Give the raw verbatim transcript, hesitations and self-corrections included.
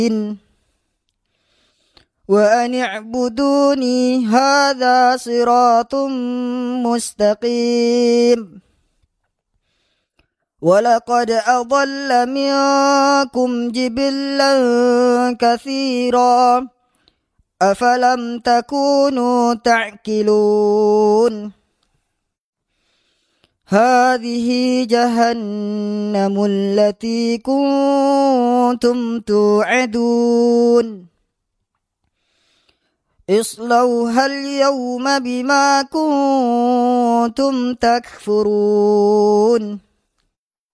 وأن اعبدوني هذا صراط مستقيم ولقد أضل منكم جبلا كثيرا أفلم تكونوا تعقلون هذه جهنم التي كنتم توعدون اصلوها اليوم بما كنتم تكفرون